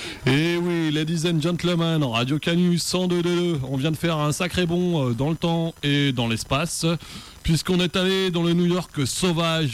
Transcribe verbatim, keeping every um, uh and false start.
Et oui, ladies and gentlemen, Radio Canu cent deux virgule deux, on vient de faire un sacré bond dans le temps et dans l'espace, puisqu'on est allé dans le New York sauvage